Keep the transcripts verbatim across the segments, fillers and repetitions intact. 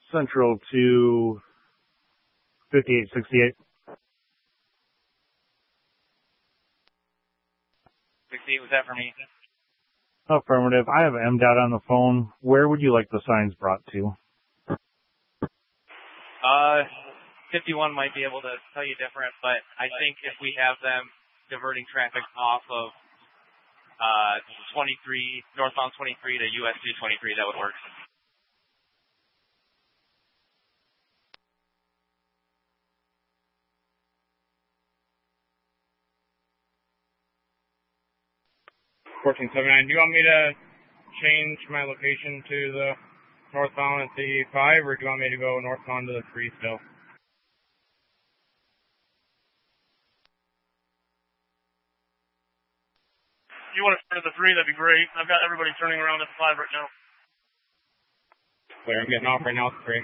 Central to fifty-eight sixty-eight. sixty-eight, was that for me? Affirmative. I have M DOT on the phone. Where would you like the signs brought to? Uh, fifty-one might be able to tell you different, but I think if we have them diverting traffic off of uh, twenty-three, northbound twenty-three to U S two twenty-three, that would work. fourteen seventy-nine, do you want me to change my location to the northbound at the five, or do you want me to go northbound to the three still? You want to start at the three, that'd be great. I've got everybody turning around at the five right now. Clear, I'm getting off right now at the three.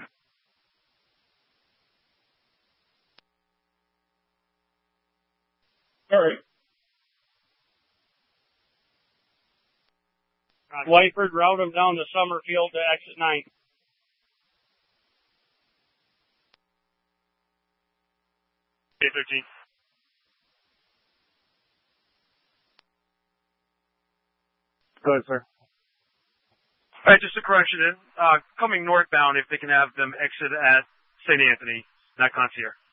All right. Whiteford, route them down to Summerfield to exit nine. eight thirteen. Go ahead, sir. All right, just a correction. Uh, coming northbound, if they can have them exit at Saint Anthony, not Concierge.